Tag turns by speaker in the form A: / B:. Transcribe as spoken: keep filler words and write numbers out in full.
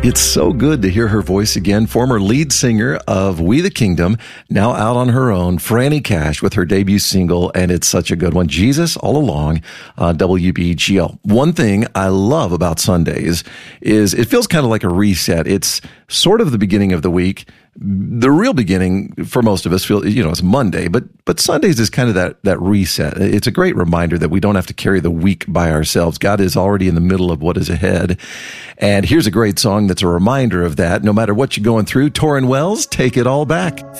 A: It's so good to hear her voice again. Former lead singer of We the Kingdom, now out on her own, Franny Cash with her debut single, and it's such a good one. Jesus All Along, uh, W B G L. One thing I love about Sundays is it feels kind of like a reset. It's sort of the beginning of the week. The real beginning for most of us feel, you know, it's Monday, but but Sundays is kind of that that reset. It's a great reminder that we don't have to carry the week by ourselves. God is already in the middle of what is ahead. And here's a great song that's a reminder of that. No matter what you're going through, Torrin Wells, Take It All Back.